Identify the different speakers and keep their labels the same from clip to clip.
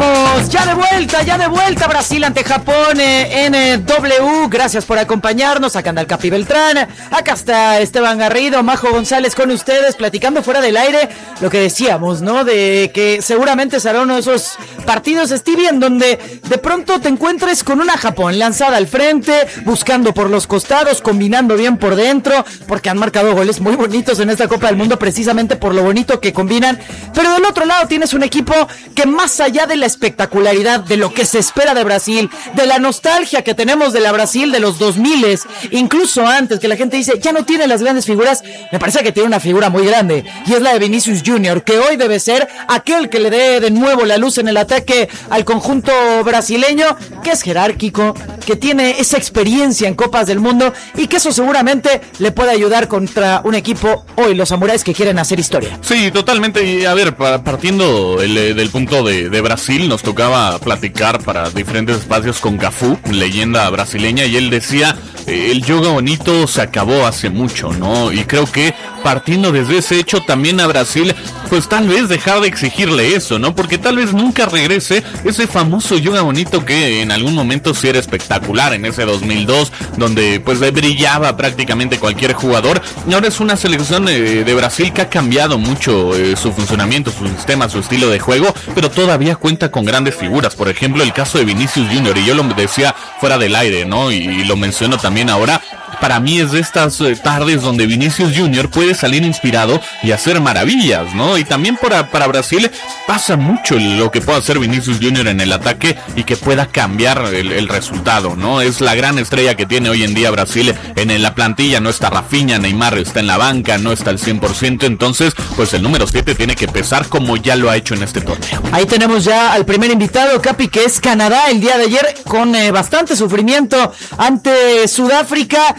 Speaker 1: Estamos ya de vuelta, Brasil ante Japón en W. Gracias por acompañarnos. Acá anda el Capi Beltrán, acá está Esteban Garrido, Majo González con ustedes, platicando fuera del aire lo que decíamos, ¿no? De que seguramente será uno de esos partidos, Stevie, en donde de pronto te encuentres con una Japón lanzada al frente, buscando por los costados, combinando bien por dentro, porque han marcado goles muy bonitos en esta Copa del Mundo precisamente por lo bonito que combinan. Pero del otro lado tienes un equipo que, más allá de la espectacularidad, de lo que se espera de Brasil, de la nostalgia que tenemos de la Brasil de los 2000, incluso antes, que la gente dice, ya no tiene las grandes figuras, me parece que tiene una figura muy grande, y es la de Vinicius Junior, que hoy debe ser aquel que le dé de nuevo la luz en el ataque al conjunto brasileño, que es jerárquico, que tiene esa experiencia en Copas del Mundo, y que eso seguramente le puede ayudar contra un equipo, hoy los samuráis, que quieren hacer historia.
Speaker 2: Sí, totalmente. Y a ver, partiendo del punto de Brasil, nos tocaba platicar para diferentes espacios con Cafú, leyenda brasileña, y él decía, el yoga bonito se acabó hace mucho, ¿no? Y creo que partiendo desde ese hecho, también a Brasil, pues tal vez dejar de exigirle eso, ¿no? Porque tal vez nunca regrese ese famoso yoga bonito que en algún momento sí era espectacular, en ese 2002, donde pues brillaba prácticamente cualquier jugador. Y ahora es una selección de Brasil que ha cambiado mucho su funcionamiento, su sistema, su estilo de juego, pero todavía cuenta con grandes figuras. Por ejemplo, el caso de Vinicius Junior, y yo lo decía fuera del aire, ¿no? Y lo menciono también ahora. Para mí es de estas tardes donde Vinicius Junior puede salir inspirado y hacer maravillas, ¿no? Y también para Brasil pasa mucho lo que puede hacer Vinicius Junior en el ataque y que pueda cambiar el resultado, ¿no? Es la gran estrella que tiene hoy en día Brasil en la plantilla. No está Rafinha, Neymar está en la banca, no está al 100%, entonces pues el número 7 tiene que pesar como ya lo ha hecho en este torneo.
Speaker 1: Ahí tenemos ya al primer invitado, Capi, que es Canadá, el día de ayer con bastante sufrimiento ante Sudáfrica.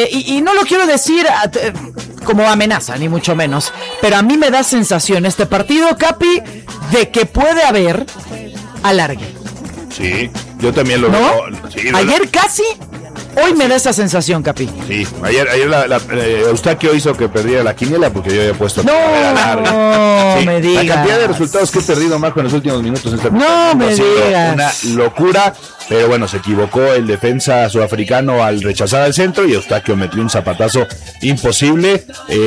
Speaker 1: Y no lo quiero decir como amenaza, ni mucho menos, pero a mí me da sensación este partido, Capi, de que puede haber alargue.
Speaker 3: Sí, yo también lo
Speaker 1: veo.
Speaker 3: Sí,
Speaker 1: ayer casi, hoy me da esa sensación, Capi.
Speaker 3: Sí, ayer Eustaquio hizo que perdiera la quiniela porque yo había puesto
Speaker 1: no
Speaker 3: sí,
Speaker 1: me digas.
Speaker 3: La cantidad de resultados que he perdido, Marco, en los últimos minutos
Speaker 1: no me digas.
Speaker 3: Una locura. Pero bueno, se equivocó el defensa sudafricano al rechazar al centro y Eustaquio metió un zapatazo imposible.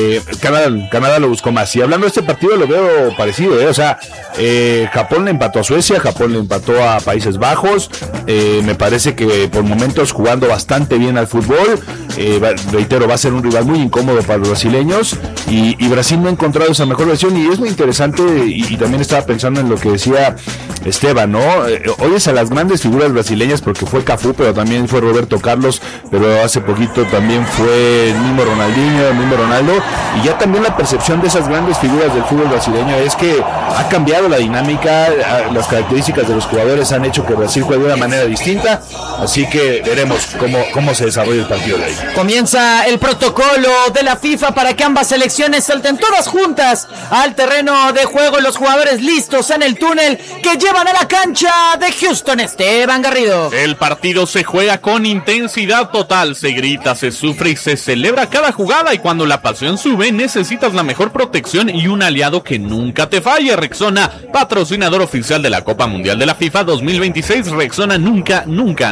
Speaker 3: Canadá lo buscó más. Y hablando de este partido lo veo parecido, o sea, Japón le empató a Suecia, Japón le empató a Países Bajos. Me parece que por momentos jugando bastante bien al fútbol. Reitero, va a ser un rival muy incómodo para los brasileños y Brasil no ha encontrado esa mejor versión, y es muy interesante. Y también estaba pensando en lo que decía Esteban, ¿no? Oyes a las grandes figuras brasileñas, porque fue Cafú, pero también fue Roberto Carlos, pero hace poquito también fue el mismo Ronaldinho, el mismo Ronaldo, y ya también la percepción de esas grandes figuras del fútbol brasileño es que ha cambiado la dinámica, las características de los jugadores han hecho que Brasil juegue de una manera distinta, así que veremos cómo se desarrolla el partido de ahí.
Speaker 1: Comienza el protocolo de la FIFA para que ambas selecciones salten todas juntas al terreno de juego, los jugadores listos en el túnel que llevan a la cancha de Houston. Esteban Garrido.
Speaker 2: El partido se juega con intensidad total, se grita, se sufre y se celebra cada jugada, y cuando la pasión sube necesitas la mejor protección y un aliado que nunca te falle. Rexona, patrocinador oficial de la Copa Mundial de la FIFA 2026, Rexona nunca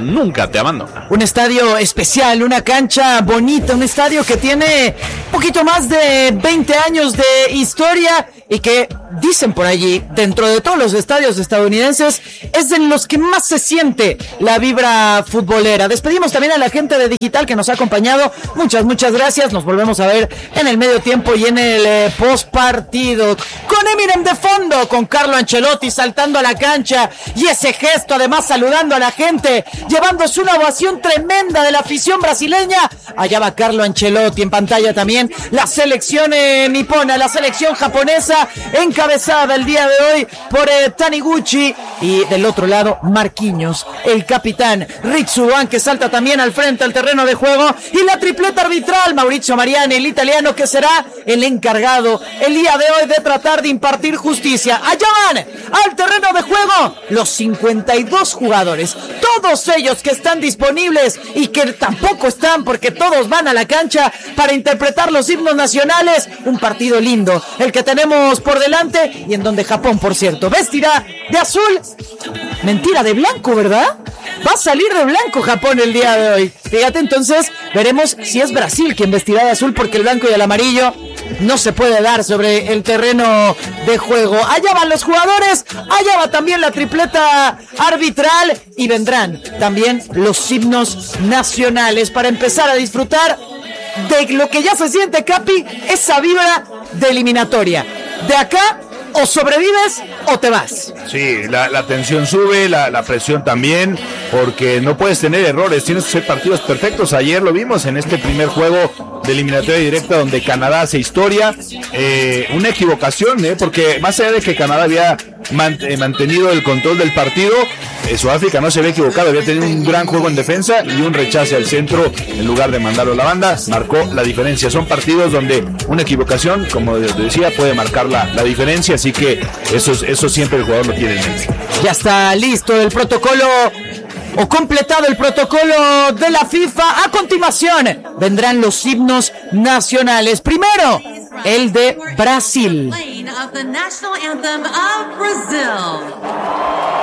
Speaker 2: te abandona.
Speaker 1: Un estadio especial, una cancha bonita, un estadio que tiene un poquito más de 20 años de historia y que dicen por allí, dentro de todos los estadios estadounidenses, es en los que más se siente la vibra futbolera. Despedimos también a la gente de Digital que nos ha acompañado. Muchas gracias. Nos volvemos a ver en el medio tiempo y en el post partido. Con Eminem de fondo, con Carlo Ancelotti saltando a la cancha y ese gesto además saludando a la gente, llevándose una ovación tremenda de la afición brasileña. Allá va Carlo Ancelotti, en pantalla también la selección nipona, la selección japonesa, encabezada el día de hoy por Taniguchi, y del otro lado Marquinhos, el capitán, Ritsuban, que salta también al frente al terreno de juego, y la tripleta arbitral, Maurizio Mariani, el italiano, que será el encargado el día de hoy de tratar de impartir justicia. Allá van al terreno de juego los 52 jugadores, todos ellos que están disponibles y que tampoco están, porque todos van a la cancha para interpretar los himnos nacionales. Un partido lindo el que tenemos por delante, importante y en donde Japón, por cierto, vestirá de azul. Mentira, de blanco, ¿verdad? Va a salir de blanco Japón el día de hoy. Fíjate, entonces veremos si es Brasil quien vestirá de azul, porque el blanco y el amarillo no se puede dar sobre el terreno de juego. Allá van los jugadores, allá va también la tripleta arbitral y vendrán también los himnos nacionales para empezar a disfrutar de lo que ya se siente, Capi, esa vibra de eliminatoria. De acá o sobrevives o te vas.
Speaker 3: Sí, la tensión sube, la presión también, porque no puedes tener errores, tienes que ser partidos perfectos. Ayer lo vimos en este primer juego de eliminatoria directa donde Canadá hace historia, una equivocación, porque más allá de que Canadá había mantenido el control del partido, Sudáfrica no se había equivocado, había tenido un gran juego en defensa y un rechace al centro en lugar de mandarlo a la banda, marcó la diferencia. Son partidos donde una equivocación, como decía, puede marcar la diferencia, así que eso siempre el jugador lo tiene en mente.
Speaker 1: Ya está listo el protocolo o completado el protocolo de la FIFA. A continuación vendrán los himnos nacionales. Primero, el de Brasil.